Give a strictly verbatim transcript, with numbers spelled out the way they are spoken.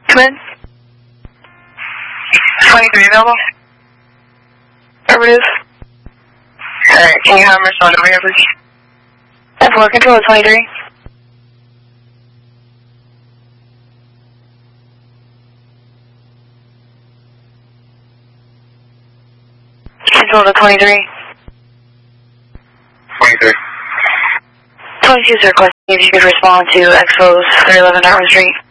Come in. twenty-three available? Affirmative. Alright, can you have him respond over here, please? F four, control at twenty-three. Control to twenty-three. twenty-three. twenty-two is requesting if you could respond to Expos three eleven Dartmouth Street.